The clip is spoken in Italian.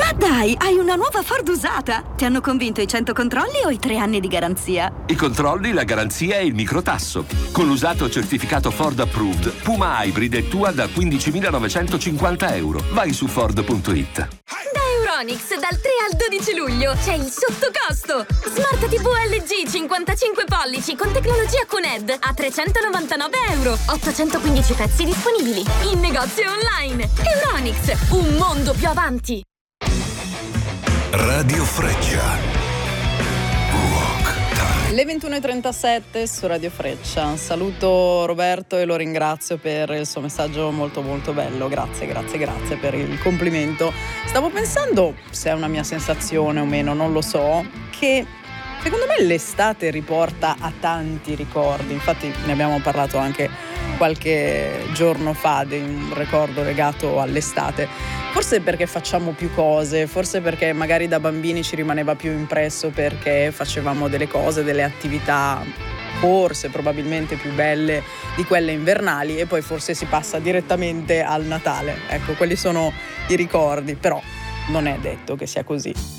Ma dai, hai una nuova Ford usata? Ti hanno convinto i 100 controlli o i 3 anni di garanzia? I controlli, la garanzia e il microtasso. Con l'usato certificato Ford Approved, Puma Hybrid è tua da €15.950. Vai su Ford.it. Da Euronics dal 3 al 12 luglio c'è il sottocosto. Smart TV LG 55 pollici con tecnologia QNED a €399. 815 pezzi disponibili in negozio online. Euronics, un mondo più avanti. Radio Freccia. Le 21:37 su Radio Freccia. Saluto Roberto e lo ringrazio per il suo messaggio molto molto bello. Grazie per il complimento. Stavo pensando, se è una mia sensazione o meno, non lo so, che secondo me l'estate riporta a tanti ricordi. Infatti ne abbiamo parlato anche qualche giorno fa di un ricordo legato all'estate. Forse perché facciamo più cose, forse perché magari da bambini ci rimaneva più impresso perché facevamo delle cose, delle attività forse probabilmente più belle di quelle invernali e poi forse si passa direttamente al Natale. Ecco, quelli sono i ricordi, però non è detto che sia così.